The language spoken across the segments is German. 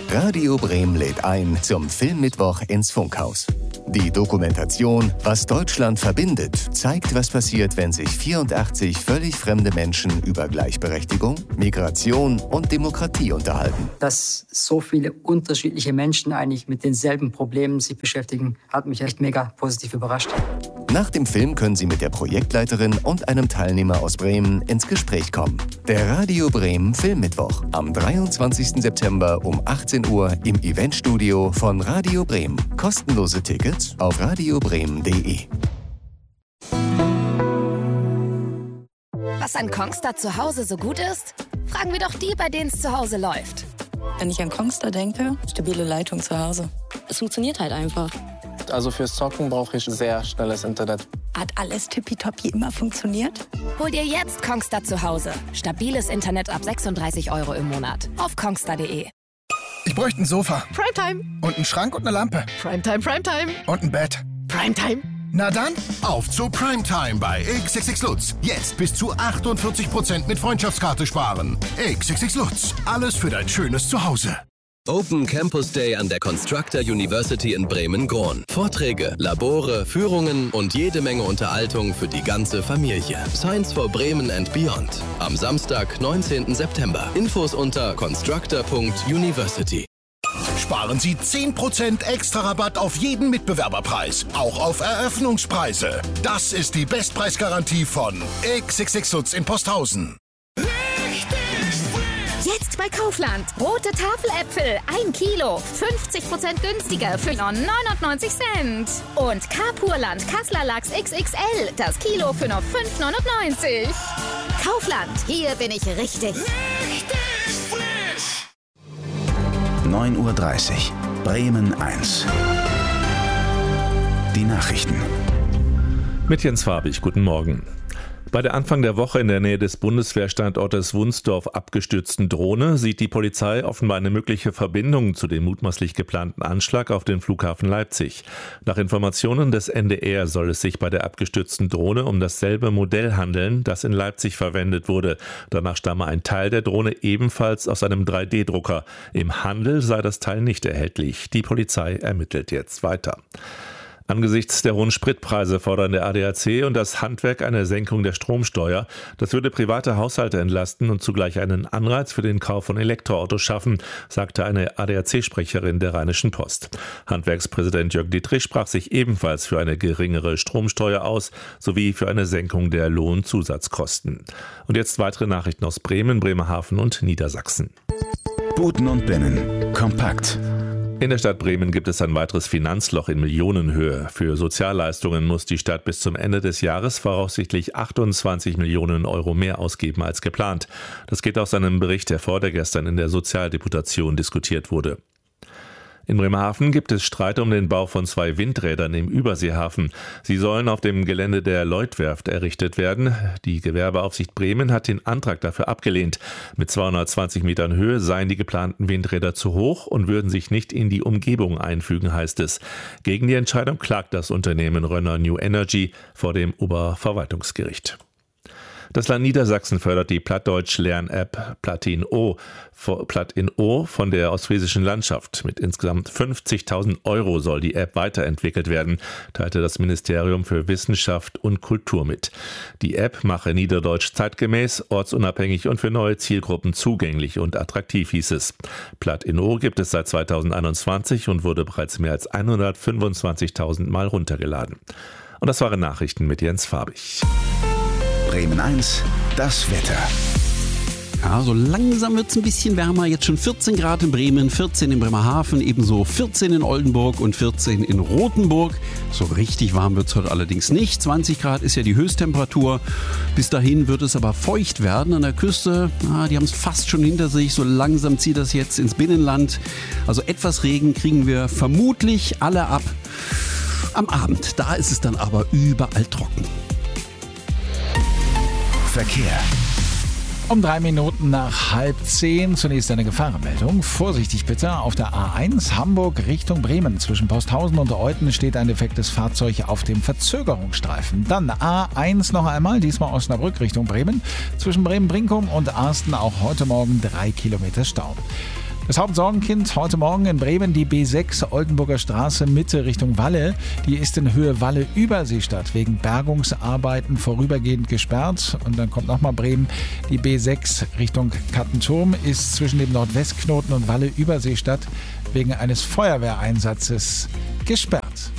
Radio Bremen lädt ein zum Filmmittwoch ins Funkhaus. Die Dokumentation Was Deutschland verbindet zeigt, was passiert, wenn sich 84 völlig fremde Menschen über Gleichberechtigung, Migration und Demokratie unterhalten. Dass so viele unterschiedliche Menschen eigentlich mit denselben Problemen sich beschäftigen, hat mich echt mega positiv überrascht. Nach dem Film können Sie mit der Projektleiterin und einem Teilnehmer aus Bremen ins Gespräch kommen. Der Radio Bremen Filmmittwoch am 23. September um 18 Uhr im Eventstudio von Radio Bremen. Kostenlose Tickets auf radiobremen.de. Was an Kongstar zu Hause so gut ist? Fragen wir doch die, bei denen es zu Hause läuft. Wenn ich an Kongstar denke, stabile Leitung zu Hause. Es funktioniert halt einfach. Also fürs Zocken brauche ich sehr schnelles Internet. Hat alles tippitoppi immer funktioniert? Hol dir jetzt Kongstar zu Hause. Stabiles Internet ab 36 € im Monat. Auf kongstar.de. Ich bräuchte ein Sofa. Primetime. Und einen Schrank und eine Lampe. Primetime, Primetime. Und ein Bett. Primetime. Na dann, auf zu Primetime bei XXX Lutz. Jetzt bis zu 48% mit Freundschaftskarte sparen. XXX Lutz. Alles für dein schönes Zuhause. Open Campus Day an der Constructor University in Bremen-Grohn. Vorträge, Labore, Führungen und jede Menge Unterhaltung für die ganze Familie. Science for Bremen and Beyond. Am Samstag, 19. September. Infos unter constructor.university. Sparen Sie 10% extra Rabatt auf jeden Mitbewerberpreis. Auch auf Eröffnungspreise. Das ist die Bestpreisgarantie von XXX Lutz in Posthausen. Jetzt bei Kaufland. Rote Tafeläpfel, 1 Kilo, 50% günstiger für 99 Cent. Und Carpurland Kassler Lachs XXL, das Kilo für nur 5,99. Kaufland, hier bin ich richtig. Richtig frisch. 9:30 Uhr. Bremen 1. Die Nachrichten. Mit Jens Farbig, guten Morgen. Bei der Anfang der Woche in der Nähe des Bundeswehrstandortes Wunsdorf abgestürzten Drohne sieht die Polizei offenbar eine mögliche Verbindung zu dem mutmaßlich geplanten Anschlag auf den Flughafen Leipzig. Nach Informationen des NDR soll es sich bei der abgestürzten Drohne um dasselbe Modell handeln, das in Leipzig verwendet wurde. Danach stamme ein Teil der Drohne ebenfalls aus einem 3D-Drucker. Im Handel sei das Teil nicht erhältlich. Die Polizei ermittelt jetzt weiter. Angesichts der hohen Spritpreise fordern der ADAC und das Handwerk eine Senkung der Stromsteuer. Das würde private Haushalte entlasten und zugleich einen Anreiz für den Kauf von Elektroautos schaffen, sagte eine ADAC-Sprecherin der Rheinischen Post. Handwerkspräsident Jörg Dittrich sprach sich ebenfalls für eine geringere Stromsteuer aus, sowie für eine Senkung der Lohnzusatzkosten. Und jetzt weitere Nachrichten aus Bremen, Bremerhaven und Niedersachsen. Buten und Binnen. Kompakt. In der Stadt Bremen gibt es ein weiteres Finanzloch in Millionenhöhe. Für Sozialleistungen muss die Stadt bis zum Ende des Jahres voraussichtlich 28 Millionen € mehr ausgeben als geplant. Das geht aus einem Bericht hervor, der gestern in der Sozialdeputation diskutiert wurde. In Bremerhaven gibt es Streit um den Bau von 2 Windrädern im Überseehafen. Sie sollen auf dem Gelände der Lloydwerft errichtet werden. Die Gewerbeaufsicht Bremen hat den Antrag dafür abgelehnt. Mit 220 Metern Höhe seien die geplanten Windräder zu hoch und würden sich nicht in die Umgebung einfügen, heißt es. Gegen die Entscheidung klagt das Unternehmen Rönner New Energy vor dem Oberverwaltungsgericht. Das Land Niedersachsen fördert die Plattdeutsch-Lern-App Platin-O von der ostfriesischen Landschaft. Mit insgesamt 50.000 € soll die App weiterentwickelt werden, teilte das Ministerium für Wissenschaft und Kultur mit. Die App mache Niederdeutsch zeitgemäß, ortsunabhängig und für neue Zielgruppen zugänglich und attraktiv, hieß es. Platin-O gibt es seit 2021 und wurde bereits mehr als 125.000 Mal runtergeladen. Und das waren Nachrichten mit Jens Farbig. Bremen 1, das Wetter. Ja, so langsam wird es ein bisschen wärmer. Jetzt schon 14 Grad in Bremen, 14 in Bremerhaven, ebenso 14 in Oldenburg und 14 in Rothenburg. So richtig warm wird es heute allerdings nicht. 20 Grad ist ja die Höchsttemperatur. Bis dahin wird es aber feucht werden an der Küste. Die haben es fast schon hinter sich. So langsam zieht das jetzt ins Binnenland. Also etwas Regen kriegen wir vermutlich alle ab. Am Abend, da ist es dann aber überall trocken. Verkehr. Um 3 Minuten nach 9:30 zunächst eine Gefahrenmeldung. Vorsichtig bitte, auf der A1 Hamburg Richtung Bremen. Zwischen Posthausen und Euthen steht ein defektes Fahrzeug auf dem Verzögerungsstreifen. Dann A1 noch einmal, diesmal Osnabrück Richtung Bremen. Zwischen Bremen-Brinkum und Arsten auch heute Morgen 3 Kilometer Stau. Das Hauptsorgenkind heute Morgen in Bremen, die B6 Oldenburger Straße Mitte Richtung Walle. Die ist in Höhe Walle-Überseestadt wegen Bergungsarbeiten vorübergehend gesperrt. Und dann kommt nochmal Bremen. Die B6 Richtung Kattenturm ist zwischen dem Nordwestknoten und Walle-Überseestadt wegen eines Feuerwehreinsatzes gesperrt.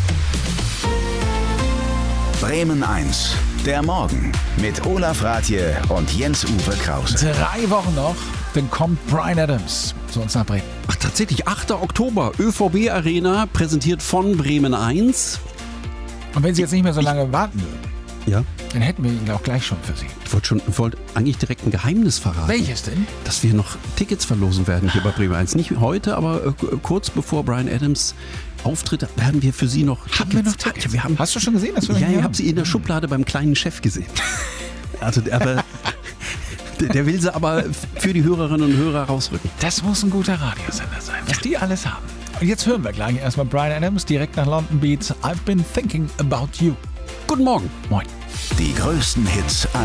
Bremen 1. Der Morgen mit Olaf Rathje und Jens-Uwe Krause. 3 Wochen noch, dann kommt Bryan Adams zu uns nach Bremen. Ach, tatsächlich, 8. Oktober, ÖVB Arena, präsentiert von Bremen 1. Und wenn Sie jetzt nicht mehr so lange warten würden, ja, dann hätten wir ihn auch gleich schon für Sie. Ich wollte eigentlich direkt ein Geheimnis verraten. Welches denn? Dass wir noch Tickets verlosen werden hier bei Bremen 1. Nicht heute, aber kurz bevor Bryan Adams auftritt, werden wir für Sie noch Tickets. Haben wir noch Tickets? Hast du schon gesehen? Ich habe sie in der Schublade beim kleinen Chef gesehen. Also, aber der will sie aber für die Hörerinnen und Hörer rausrücken. Das muss ein guter Radiosender sein, was die alles haben. Und jetzt hören wir gleich erstmal Bryan Adams direkt nach London Beats. I've been thinking about you. Guten Morgen. Moin. Die größten Hits